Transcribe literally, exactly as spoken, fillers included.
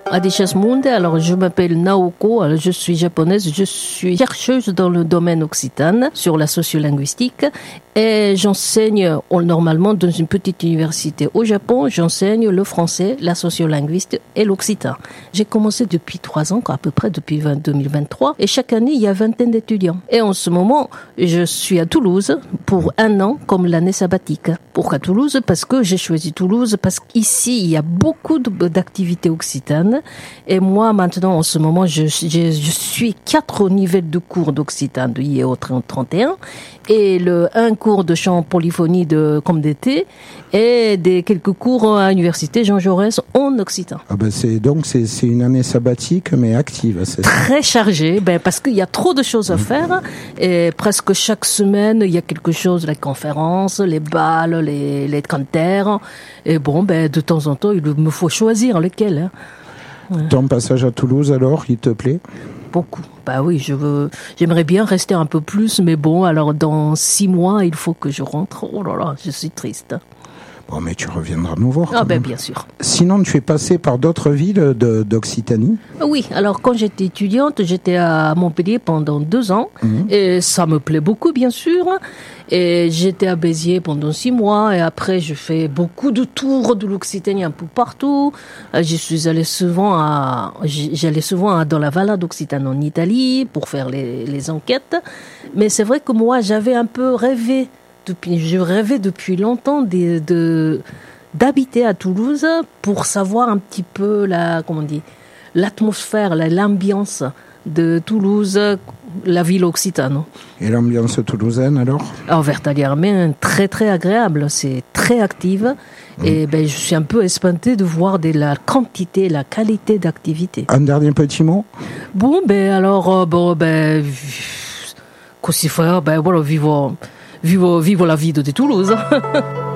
Adichas Munde, alors je m'appelle Naoko, alors je suis japonaise, je suis chercheuse dans le domaine occitan sur la sociolinguistique et j'enseigne normalement dans une petite université au Japon, j'enseigne le français, la sociolinguistique et l'occitan. J'ai commencé depuis trois ans, à peu près depuis deux mille vingt-trois, et chaque année il y a vingtaine d'étudiants. Et en ce moment, je suis à Toulouse pour un an comme l'année sabbatique. Pourquoi Toulouse? Parce que j'ai choisi Toulouse, parce qu'ici il y a beaucoup d'activités occitanes. Et moi, maintenant, en ce moment, je, je, je suis quatre niveaux de cours d'occitan de I E O trente et un et le un cours de chant polyphonie de comme d'été et des quelques cours à l'université Jean Jaurès en occitan. Ah ben c'est donc c'est c'est une année sabbatique mais active, c'est ça? Très chargée, ben parce qu'il y a trop de choses à faire et presque chaque semaine il y a quelque chose, les conférences, les balles, les les cantaires et bon ben de temps en temps il me faut choisir lequel. Hein. Ouais. Ton passage à Toulouse alors, il te plaît? Beaucoup. Bah oui, je veux, j'aimerais bien rester un peu plus, mais bon, alors dans six mois, il faut que je rentre. Oh là là, je suis triste. Bon, mais tu reviendras nous voir. Ah ben bien sûr. Sinon, tu es passé par d'autres villes de, d'Occitanie? Oui, alors quand j'étais étudiante, j'étais à Montpellier pendant deux ans, mmh. et ça me plaît beaucoup, bien sûr. Et j'étais à Béziers pendant six mois, et après je fais beaucoup de tours de l'Occitanie un peu partout. Je suis allée souvent à, j'allais souvent dans la Vallée d'Occitanie en Italie pour faire les, les enquêtes. Mais c'est vrai que moi, j'avais un peu rêvé. Depuis, je rêvais depuis longtemps de, de, d'habiter à Toulouse pour savoir un petit peu la, comment on dit, l'atmosphère, la, l'ambiance de Toulouse, la ville occitane. Et l'ambiance toulousaine alors? Alors, Vertalière-Mermin, très très agréable, c'est très active. Mmh. Et ben, je suis un peu espantée de voir de la quantité, la qualité d'activité. Un dernier petit mot? Bon, ben alors, euh, bon, ben, qu'est-ce qu'il faut faire? Ben voilà, vivre. Vive, vive la vie de Toulouse.